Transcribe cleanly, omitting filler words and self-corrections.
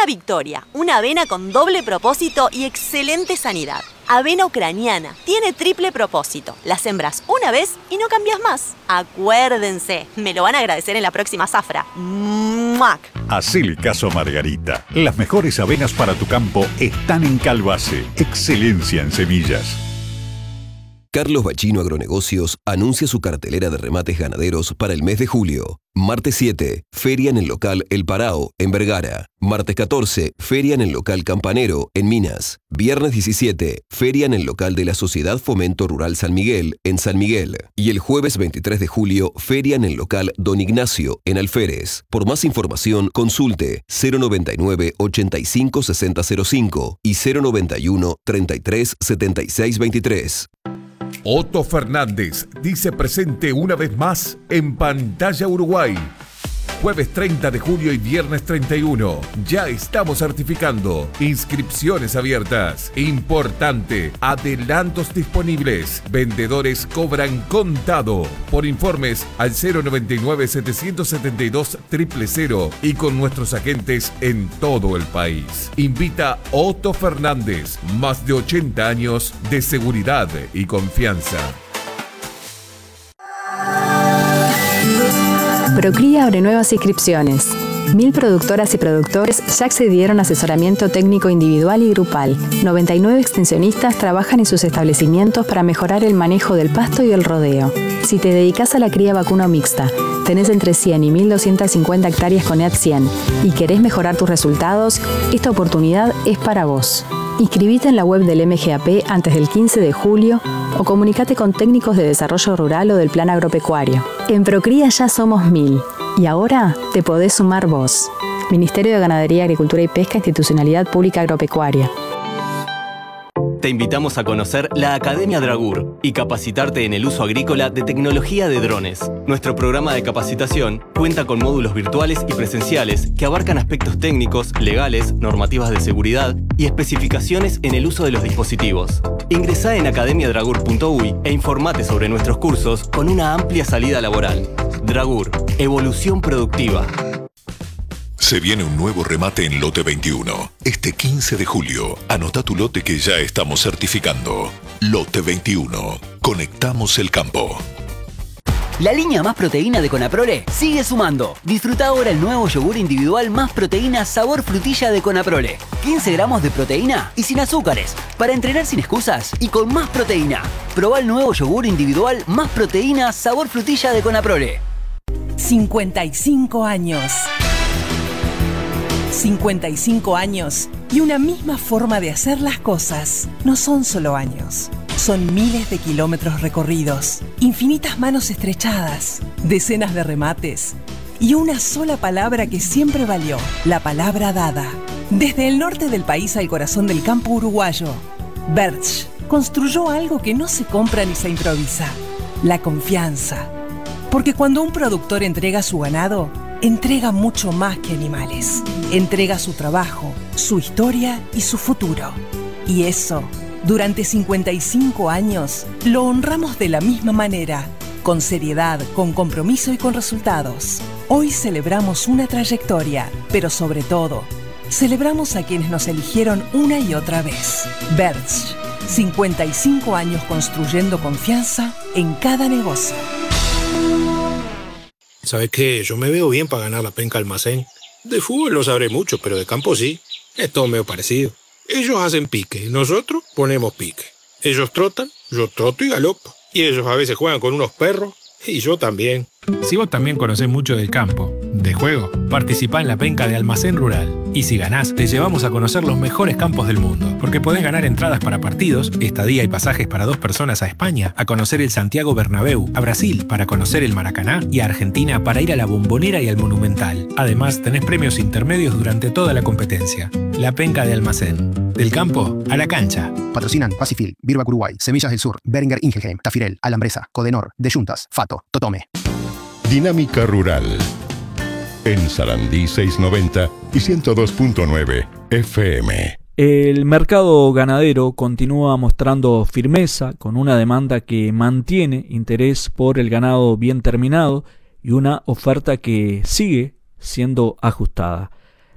Victoria, una avena con doble propósito y excelente sanidad. Avena ucraniana, tiene triple propósito. La sembras una vez y no cambias más. Acuérdense, me lo van a agradecer en la próxima zafra. ¡Muac! Hacele caso a Margarita. Las mejores avenas para tu campo están en Calbase. Excelencia en semillas. Carlos Bachino Agronegocios anuncia su cartelera de remates ganaderos para el mes de julio. Martes 7, feria en el local El Parao, en Vergara. Martes 14, feria en el local Campanero, en Minas. Viernes 17, feria en el local de la Sociedad Fomento Rural San Miguel, en San Miguel. Y el jueves 23 de julio, feria en el local Don Ignacio, en Alférez. Por más información, consulte 099 85 6005 y 091 33 76 23. Otto Fernández dice presente una vez más en Pantalla Uruguay. Jueves 30 de julio y viernes 31. Ya estamos certificando. Inscripciones abiertas. Importante. Adelantos disponibles. Vendedores cobran contado. Por informes al 099-772-000 y con nuestros agentes en todo el país. Invita Otto Fernández. Más de 80 años de seguridad y confianza. Procría abre nuevas inscripciones. 1000 productoras y productores ya accedieron a asesoramiento técnico individual y grupal. 99 extensionistas trabajan en sus establecimientos para mejorar el manejo del pasto y el rodeo. Si te dedicas a la cría vacuno mixta, tenés entre 100 y 1250 hectáreas con EAT 100 y querés mejorar tus resultados, esta oportunidad es para vos. Inscribite en la web del MGAP antes del 15 de julio o comunicate con técnicos de desarrollo rural o del plan agropecuario. En Procría ya somos 1000 y ahora te podés sumar vos. Ministerio de Ganadería, Agricultura y Pesca, Institucionalidad Pública Agropecuaria. Te invitamos a conocer la Academia Dragur y capacitarte en el uso agrícola de tecnología de drones. Nuestro programa de capacitación cuenta con módulos virtuales y presenciales que abarcan aspectos técnicos, legales, normativas de seguridad y especificaciones en el uso de los dispositivos. Ingresá en academiadragur.uy e informate sobre nuestros cursos con una amplia salida laboral. Dragur, evolución productiva. Se viene un nuevo remate en Lote 21. Este 15 de julio, anota tu lote que ya estamos certificando. Lote 21. Conectamos el campo. La línea Más Proteína de Conaprole sigue sumando. Disfruta ahora el nuevo yogur individual Más Proteína sabor frutilla de Conaprole. 15 gramos de proteína y sin azúcares. Para entrenar sin excusas y con más proteína. Probá el nuevo yogur individual Más Proteína sabor frutilla de Conaprole. 55 años. 55 años y una misma forma de hacer las cosas. No son solo años, son miles de kilómetros recorridos, infinitas manos estrechadas, decenas de remates y una sola palabra que siempre valió, la palabra dada. Desde el norte del país al corazón del campo uruguayo, Bertsch construyó algo que no se compra ni se improvisa, la confianza. Porque cuando un productor entrega su ganado, entrega mucho más que animales. Entrega su trabajo, su historia y su futuro. Y eso, durante 55 años, lo honramos de la misma manera, con seriedad, con compromiso y con resultados. Hoy celebramos una trayectoria, pero sobre todo, celebramos a quienes nos eligieron una y otra vez. Bertsch, 55 años construyendo confianza en cada negocio. ¿Sabes qué? Yo me veo bien para ganar la penca almacén. De fútbol no sabré mucho, pero de campo sí. Es todo medio parecido. Ellos hacen pique, nosotros ponemos pique. Ellos trotan, yo troto y galopo. Y ellos a veces juegan con unos perros, y yo también. Si vos también conocés mucho del campo, de juego, participá en la penca de Almacén Rural. Y si ganás, te llevamos a conocer los mejores campos del mundo, porque podés ganar entradas para partidos, estadía y pasajes para 2 personas a España, a conocer el Santiago Bernabéu, a Brasil para conocer el Maracaná y a Argentina para ir a la Bombonera y al Monumental. Además, tenés premios intermedios durante toda la competencia. La penca de Almacén. Del campo a la cancha. Patrocinan Pacifil, Birbac Uruguay, Semillas del Sur, Beringer Ingelheim, Tafirel, Alambresa, Codenor, De Juntas, Fato, Totome. Dinámica Rural. En Sarandí 690 y 102.9 FM. El mercado ganadero continúa mostrando firmeza con una demanda que mantiene interés por el ganado bien terminado y una oferta que sigue siendo ajustada.